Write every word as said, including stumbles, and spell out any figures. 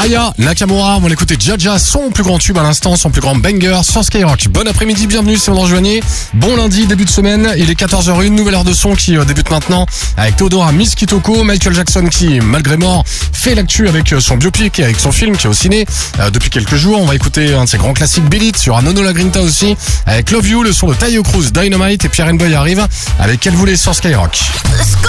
Aya Nakamura, on va l'écouter Jaja, son plus grand tube à l'instant, son plus grand banger sur Skyrock. Bon après-midi, bienvenue si vous nous rejoignez. Bon lundi, début de semaine, il est quatorze heures une, nouvelle heure de son qui débute maintenant avec Theodora Miss Kitoko, Michael Jackson qui, malgré mort, fait l'actu avec son biopic et avec son film qui est au ciné euh, depuis quelques jours. On va écouter un de ses grands classiques, Beat It, sur Nono La Grinta aussi, avec Love You, le son de Taio Cruz, Dynamite, et Pierre Boy arrive avec Elle voulait sur Skyrock.